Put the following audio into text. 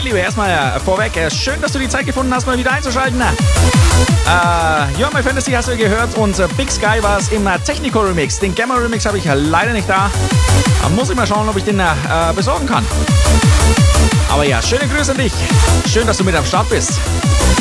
Liebe, erstmal vorweg, schön, dass du die Zeit gefunden hast, mal wieder einzuschalten. You're My Fantasy hast du gehört und Big Sky war es im Technico Remix. Den Gamma Remix habe ich leider nicht da. Muss ich mal schauen, ob ich den besorgen kann. Aber ja, schöne Grüße an dich. Schön, dass du mit am Start bist.